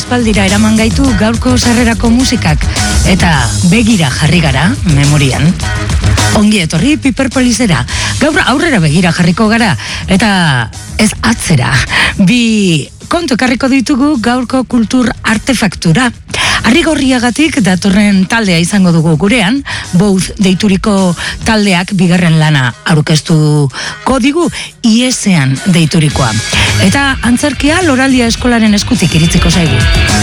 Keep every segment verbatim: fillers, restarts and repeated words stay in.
aspaldira eraman gaitu gaurko sarrerako musikak, eta begira jarri gara, memorian. Ongi etorri Piperpolisera, gaur aurrera begira jarriko gara, eta ez atzera, bi kontu ekarriko ditugu gaurko kultur artefaktura. Arrigorriagatik datorren taldea izango dugu gurean, Both deituriko taldeak bigarren lana aurkeztuko digu, Iesean deiturikoa. Eta antzerkia Loralia eskolaren eskutik iritziko zaigu.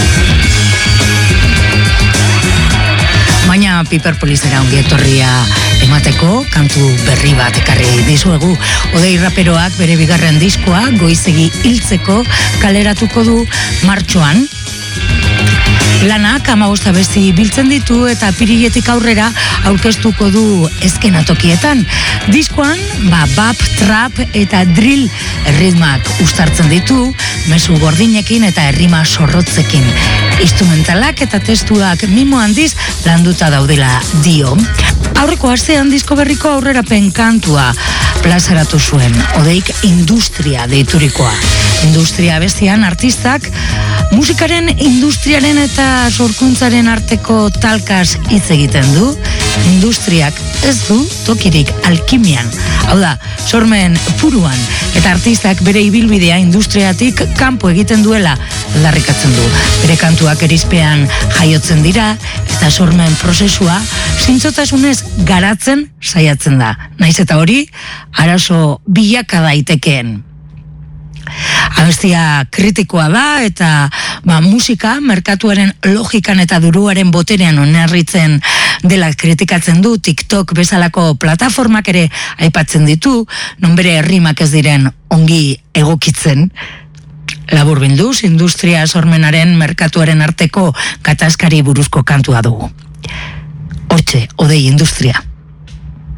Baina Piperpolisera ongi etorria emateko kantu berri bat ekarri dizuegu. Odei raperoak bere bigarren diskoa Goizegi hiltzeko kaleratuko du martxoan. Lanak hamabost abesti biltzen ditu eta apiriletik aurrera aurkeztuko du eskenatokietan. Diskoan, ba, bap, trap eta drill erritmak uztartzen ditu, mezu gordinekin eta errima sorrotzekin. Instrumentalak eta testuak mimo handiz landuta daudela dio. Aurreko astean disko berriko aurrerapen kantua plazaratu zuen, Odeik Industria deiturikoa. Industria bestian artistak musikaren industriaren eta sorkuntzaren arteko talkaz hitz egiten du. Industriak ez du tokirik alkimian, hau da, sormen puruan, eta artistak bere ibilbidea industriatik kanpo egiten duela aldarrikatzen du. Bere kantuak erizpean jaiotzen dira, eta sormen prozesua zintzotasunez garatzen saiatzen da. Naiz eta hori, arazo bilaka daitekeen. Abestia kritikoa da eta ba, musika merkatuaren logikan eta duruaren boterean oinarritzen dela kritikatzen du. TikTok bezalako plataformak ere aipatzen ditu, non bere errimak ez diren ongi egokitzen. Laburbilduz, industria sormenaren merkatuaren arteko gatazkari buruzko kantua dugu. Hortxe, Odei Industria.